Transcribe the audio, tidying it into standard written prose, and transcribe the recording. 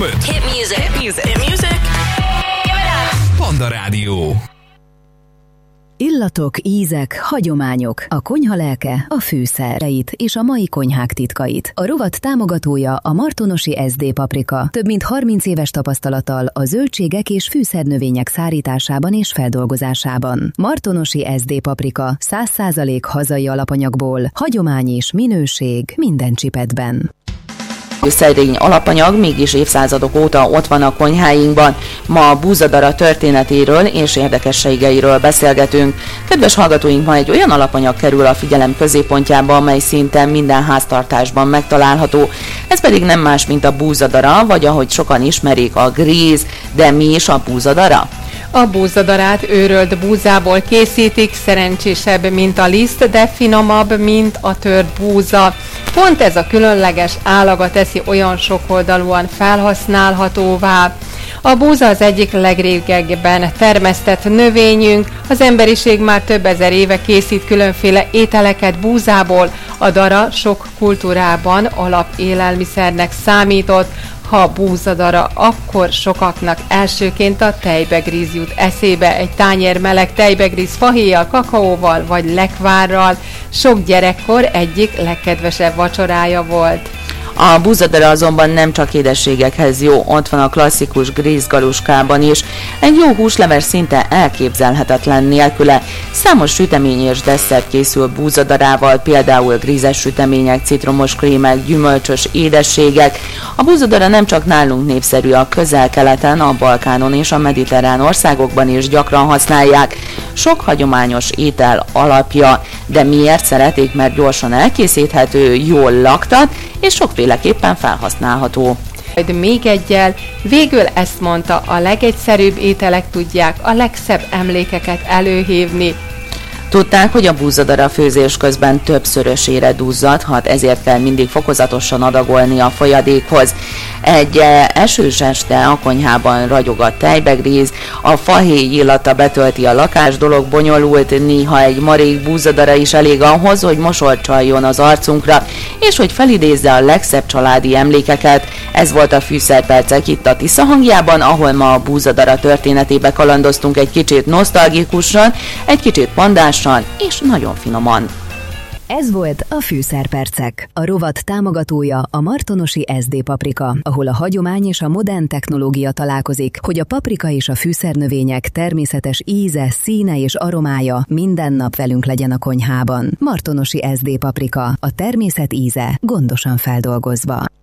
103.5. Hit music. Hit music. Hit music. Give it up. Panda Rádió. Illatok, ízek, hagyományok, a konyha lelke, a fűszereit és a mai konyhák titkait. A rovat támogatója a Martonosi SD Paprika. Több mint 30 éves tapasztalattal a zöldségek és fűszernövények szárításában és feldolgozásában. Martonosi SD Paprika 100% hazai alapanyagból, hagyomány és minőség minden csipetben. Szerény alapanyag mégis évszázadok óta ott van a konyháinkban. Ma a búzadara történetéről és érdekességeiről beszélgetünk. Kedves hallgatóink, ma egy olyan alapanyag kerül a figyelem középpontjába, amely szinte minden háztartásban megtalálható. Ez pedig nem más, mint a búzadara, vagy ahogy sokan ismerik, a gríz. De mi is a búzadara? A búzadarát őrölt búzából készítik, szerencsésebb, mint a liszt, de finomabb, mint a tört búza. Pont ez a különleges állaga teszi olyan sokoldalúan felhasználhatóvá. A búza az egyik legrégebben termesztett növényünk, az emberiség már több ezer éve készít különféle ételeket búzából, a dara sok kultúrában alapélelmiszernek számított. Ha búzadara, akkor sokaknak elsőként a tejbegríz jut eszébe, egy tányér meleg tejbegríz fahéjjal, kakaóval vagy lekvárral. Sok gyerekkor egyik legkedvesebb vacsorája volt. A búzadara azonban nem csak édességekhez jó, ott van a klasszikus grízgaluskában is. Egy jó húsleves szinte elképzelhetetlen nélküle. Számos sütemény és desszert készül búzadarával, például grízes sütemények, citromos krémek, gyümölcsös édességek. A búzadara nem csak nálunk népszerű, a Közel-Keleten, a Balkánon és a mediterrán országokban is gyakran használják. Sok hagyományos étel alapja, de miért szeretik? Mert gyorsan elkészíthető, jól laktat és sokféleképpen felhasználható. Majd még egyel, végül ezt mondta, a legegyszerűbb ételek tudják a legszebb emlékeket előhívni. Tudták, hogy a búzadara főzés közben többszörösére duzzadhat, ezért kell mindig fokozatosan adagolni a folyadékhoz. Egy esős este a konyhában ragyog a tejbegríz, a fahéj illata betölti a lakás, dolog bonyolult, néha egy marék búzadara is elég ahhoz, hogy mosolyt csaljon az arcunkra, és hogy felidézze a legszebb családi emlékeket. Ez volt a Fűszerpercek itt a Tisza hangjában, ahol ma a búzadara történetébe kalandoztunk egy kicsit nosztalgikusan, egy kicsit pandással és nagyon finoman. Ez volt a Fűszerpercek. A rovat támogatója a Martonosi SD Paprika, ahol a hagyomány és a modern technológia találkozik, hogy a paprika és a fűszernövények természetes íze, színe és aromája minden nap velünk legyen a konyhában. Martonosi SD Paprika, a természet íze, gondosan feldolgozva.